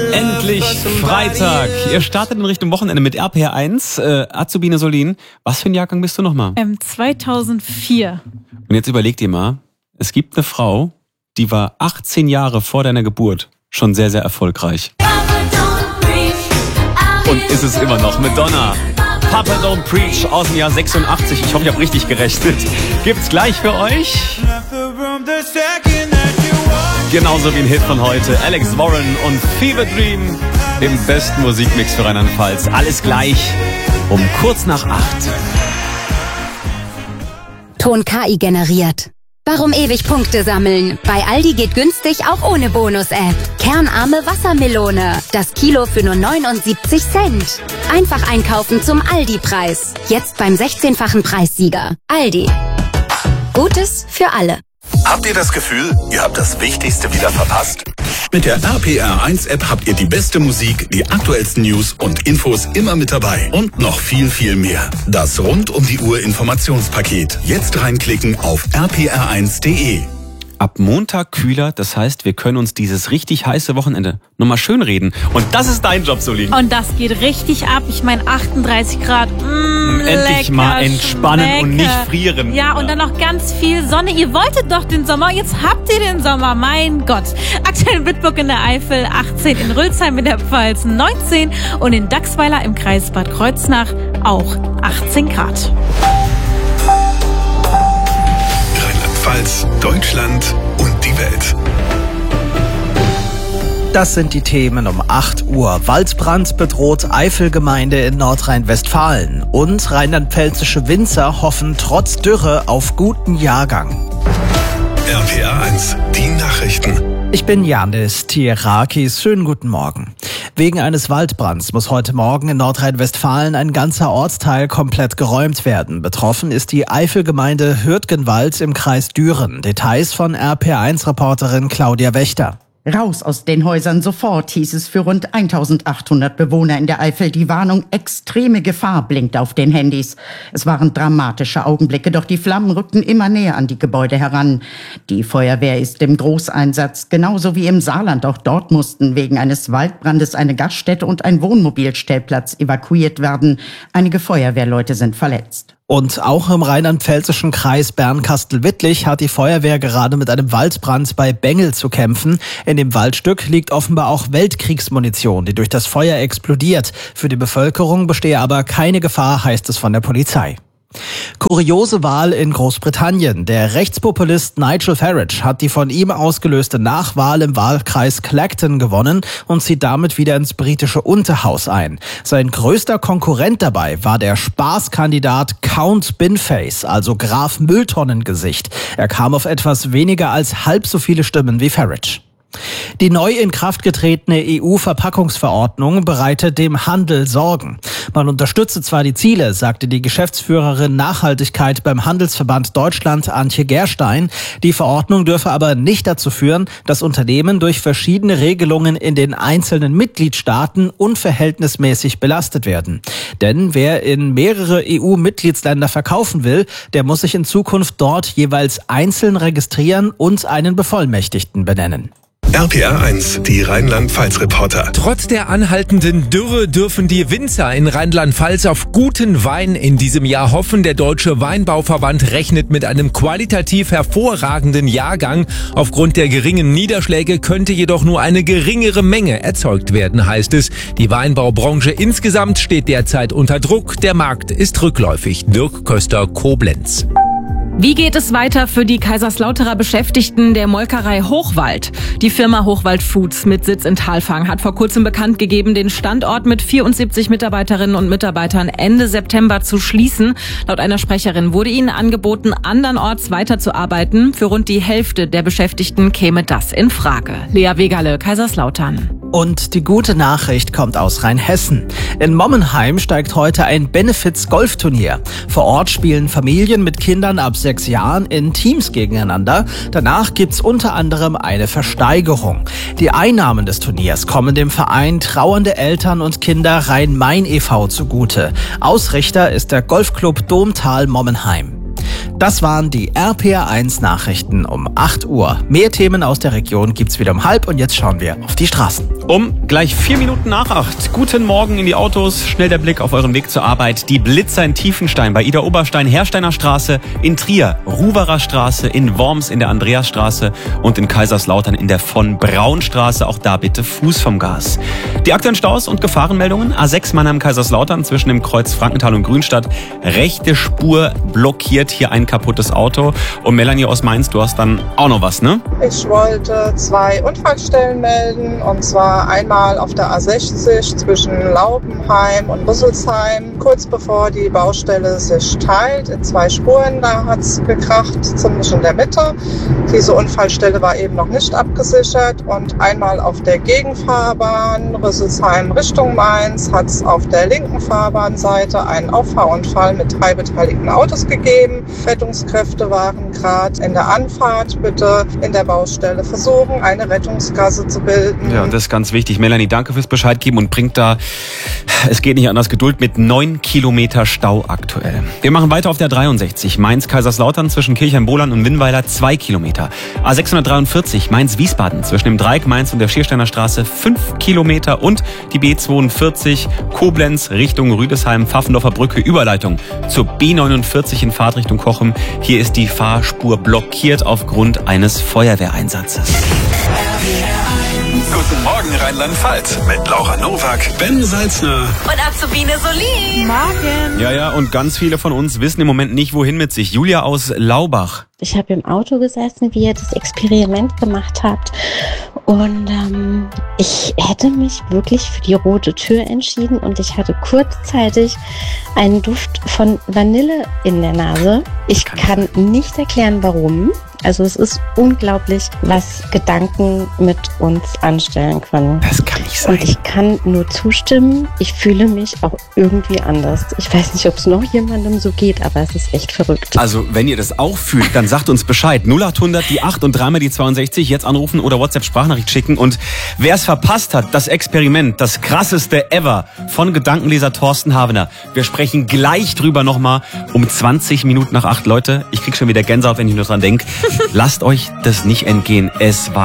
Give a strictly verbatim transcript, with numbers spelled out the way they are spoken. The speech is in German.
Endlich Freitag. Ihr startet in Richtung Wochenende mit R P R eins. Äh, Azubine Solin, was für ein Jahrgang bist du nochmal? Ähm, zweitausendvier. Und jetzt überleg dir mal, es gibt eine Frau, die war achtzehn Jahre vor deiner Geburt schon sehr, sehr erfolgreich. Und ist es immer noch. Madonna. Papa Don't Preach aus dem Jahr sechsundachtzig. Ich hoffe, ich habe richtig gerechnet. Gibt's gleich für euch. Genauso wie ein Hit von heute. Alex Warren und Fever Dream im besten Musikmix für Rheinland-Pfalz. Alles gleich um kurz nach acht. Ton K I generiert. Warum ewig Punkte sammeln? Bei Aldi geht günstig auch ohne Bonus-App. Kernarme Wassermelone. Das Kilo für nur neunundsiebzig Cent. Einfach einkaufen zum Aldi-Preis. Jetzt beim sechzehnfachen Preissieger. Aldi. Gutes für alle. Habt ihr das Gefühl, ihr habt das Wichtigste wieder verpasst? Mit der R P R eins App habt ihr die beste Musik, die aktuellsten News und Infos immer mit dabei. Und noch viel, viel mehr. Das rund um die Uhr Informationspaket. Jetzt reinklicken auf r p r eins punkt d e. Ab Montag kühler, das heißt, wir können uns dieses richtig heiße Wochenende nochmal schön reden. Und das ist dein Job, Solin. Und das geht richtig ab. Ich meine achtunddreißig Grad. Mmh, Endlich lecker, mal entspannen schmecke. und nicht frieren. Ja, und dann noch ganz viel Sonne. Ihr wolltet doch den Sommer, jetzt habt ihr den Sommer. Mein Gott. Aktuell in Wittburg in der Eifel achtzehn, in Rülsheim in der Pfalz neunzehn und in Dachsweiler im Kreis Bad Kreuznach auch achtzehn Grad. Rheinland-Pfalz, Deutschland und die Welt. Das sind die Themen um acht Uhr. Waldbrand bedroht Eifelgemeinde in Nordrhein-Westfalen. Und rheinland-pfälzische Winzer hoffen trotz Dürre auf guten Jahrgang. R P R eins, die Nachrichten. Ich bin Janis Tierakis. Schönen guten Morgen. Wegen eines Waldbrands muss heute Morgen in Nordrhein-Westfalen ein ganzer Ortsteil komplett geräumt werden. Betroffen ist die Eifelgemeinde Hürtgenwald im Kreis Düren. Details von R P R eins Reporterin Claudia Wächter. Raus aus den Häusern sofort, hieß es für rund eintausendachthundert Bewohner in der Eifel. Die Warnung extreme Gefahr blinkt auf den Handys. Es waren dramatische Augenblicke, doch die Flammen rückten immer näher an die Gebäude heran. Die Feuerwehr ist im Großeinsatz, genauso wie im Saarland. Auch dort mussten wegen eines Waldbrandes eine Gaststätte und ein Wohnmobilstellplatz evakuiert werden. Einige Feuerwehrleute sind verletzt. Und auch im rheinland-pfälzischen Kreis Bernkastel-Wittlich hat die Feuerwehr gerade mit einem Waldbrand bei Bengel zu kämpfen. In dem Waldstück liegt offenbar auch Weltkriegsmunition, die durch das Feuer explodiert. Für die Bevölkerung bestehe aber keine Gefahr, heißt es von der Polizei. Kuriose Wahl in Großbritannien. Der Rechtspopulist Nigel Farage hat die von ihm ausgelöste Nachwahl im Wahlkreis Clacton gewonnen und zieht damit wieder ins britische Unterhaus ein. Sein größter Konkurrent dabei war der Spaßkandidat Count Binface, also Graf Mülltonnengesicht. Er kam auf etwas weniger als halb so viele Stimmen wie Farage. Die neu in Kraft getretene E U-Verpackungsverordnung bereitet dem Handel Sorgen. Man unterstütze zwar die Ziele, sagte die Geschäftsführerin Nachhaltigkeit beim Handelsverband Deutschland Antje Gerstein. Die Verordnung dürfe aber nicht dazu führen, dass Unternehmen durch verschiedene Regelungen in den einzelnen Mitgliedstaaten unverhältnismäßig belastet werden. Denn wer in mehrere E U-Mitgliedsländer verkaufen will, der muss sich in Zukunft dort jeweils einzeln registrieren und einen Bevollmächtigten benennen. R P R eins, die Rheinland-Pfalz-Reporter. Trotz der anhaltenden Dürre dürfen die Winzer in Rheinland-Pfalz auf guten Wein in diesem Jahr hoffen. Der Deutsche Weinbauverband rechnet mit einem qualitativ hervorragenden Jahrgang. Aufgrund der geringen Niederschläge könnte jedoch nur eine geringere Menge erzeugt werden, heißt es. Die Weinbaubranche insgesamt steht derzeit unter Druck. Der Markt ist rückläufig. Dirk Köster, Koblenz. Wie geht es weiter für die Kaiserslauterer Beschäftigten der Molkerei Hochwald? Die Firma Hochwald Foods mit Sitz in Thalfang hat vor kurzem bekannt gegeben, den Standort mit vierundsiebzig Mitarbeiterinnen und Mitarbeitern Ende September zu schließen. Laut einer Sprecherin wurde ihnen angeboten, andernorts weiterzuarbeiten. Für rund die Hälfte der Beschäftigten käme das in Frage. Lea Wegerle, Kaiserslautern. Und die gute Nachricht kommt aus Rheinhessen. In Mommenheim steigt heute ein Benefits-Golfturnier. Vor Ort spielen Familien mit Kindern ab sechs Jahren in Teams gegeneinander. Danach gibt's unter anderem eine Versteigerung. Die Einnahmen des Turniers kommen dem Verein Trauernde Eltern und Kinder Rhein-Main e V zugute. Ausrichter ist der Golfclub Domtal Mommenheim. Das waren die R P R eins Nachrichten um acht Uhr. Mehr Themen aus der Region gibt's wieder um halb und jetzt schauen wir auf die Straßen. Um gleich vier Minuten nach acht. Guten Morgen in die Autos. Schnell der Blick auf euren Weg zur Arbeit. Die Blitzer in Tiefenstein, bei Ida Oberstein, Hersteiner Straße, in Trier, Ruwerer Straße, in Worms in der Andreasstraße und in Kaiserslautern in der von Braun Straße. Auch da bitte Fuß vom Gas. Die aktuellen Staus und Gefahrenmeldungen. A sechs Mannheim-Kaiserslautern zwischen dem Kreuz Frankenthal und Grünstadt. Rechte Spur blockiert, hier ein kaputtes Auto. Und Melanie aus Mainz, du hast dann auch noch was, ne? Ich wollte zwei Unfallstellen melden, und zwar einmal auf der A sechzig zwischen Laubenheim und Rüsselsheim, kurz bevor die Baustelle sich teilt in zwei Spuren. Da hat es gekracht, ziemlich in der Mitte. Diese Unfallstelle war eben noch nicht abgesichert. Und einmal auf der Gegenfahrbahn Rüsselsheim Richtung Mainz hat es auf der linken Fahrbahnseite einen Auffahrunfall mit drei beteiligten Autos gegeben. Rettungskräfte waren gerade in der Anfahrt. Bitte in der Baustelle versuchen, eine Rettungsgasse zu bilden. Ja, das ist ganz wichtig. Melanie, danke fürs Bescheid geben und bringt da, es geht nicht anders, Geduld mit neun Kilometer Stau aktuell. Wir machen weiter auf der dreiundsechzig. Mainz-Kaiserslautern zwischen Kirchheim-Bohlern und Winnweiler zwei Kilometer. A sechshundertdreiundvierzig Mainz-Wiesbaden zwischen dem Dreieck Mainz und der Schiersteiner Straße fünf Kilometer und die B zweiundvierzig Koblenz Richtung Rüdesheim, Pfaffendorfer Brücke, Überleitung zur B neunundvierzig in Fahrtrichtung Cochem. Hier ist die Fahrspur blockiert aufgrund eines Feuerwehreinsatzes. Guten Morgen Rheinland-Pfalz mit Laura Nowak, Ben Salzner Und Azubine Solin. Morgen. Ja, ja, und ganz viele von uns wissen im Moment nicht, wohin mit sich. Julia aus Laubach. Ich habe im Auto gesessen, wie ihr das Experiment gemacht habt. Und ähm, ich hätte mich wirklich für die rote Tür entschieden und ich hatte kurzzeitig einen Duft von Vanille in der Nase. Ich kann nicht erklären, warum. Also es ist unglaublich, was Gedanken mit uns anstellen können. Das kann nicht sein. Und ich kann nur zustimmen. Ich fühle mich auch irgendwie anders. Ich weiß nicht, ob es noch jemandem so geht, aber es ist echt verrückt. Also wenn ihr das auch fühlt, dann sagt uns Bescheid. null acht hundert die acht und dreimal die zweiundsechzig. Jetzt anrufen oder WhatsApp-Sprachnachricht schicken. Und wer es verpasst hat, das Experiment, das krasseste ever von Gedankenleser Thorsten Havener. Wir sprechen gleich drüber nochmal um zwanzig Minuten nach acht. Leute, ich krieg schon wieder Gänsehaut, wenn ich nur dran denke. Lasst euch das nicht entgehen. Es war